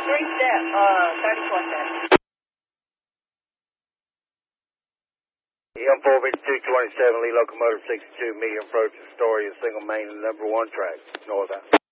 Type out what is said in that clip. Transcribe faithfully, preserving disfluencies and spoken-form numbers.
three step, uh, thirty-four step. E M four two twenty-seven, Lee Locomotive sixty-two, medium approach Astoria, single main, number one track, northbound.